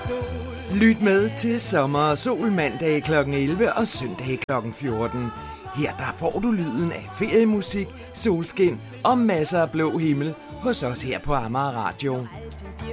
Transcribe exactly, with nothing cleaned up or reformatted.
Lyt med til Sommer og Sol mandag klokken elleve og søndag klokken fjorten. Her der får du lyden af feriemusik, solskin og masser af blå himmel hos os her på Amager Radio.